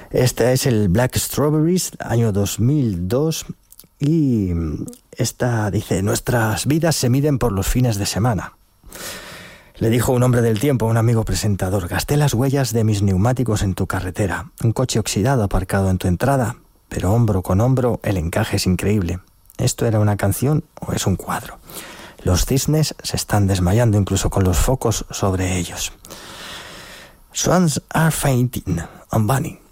Este es el Black Strawberries, año 2002, y esta dice: nuestras vidas se miden por los fines de semana. Le dijo un hombre del tiempo a un amigo presentador: gasté las huellas de mis neumáticos en tu carretera, un coche oxidado aparcado en tu entrada, pero hombro con hombro el encaje es increíble. ¿Esto era una canción o es un cuadro? Los cisnes se están desmayando incluso con los focos sobre ellos. Swans are fainting on Bunny.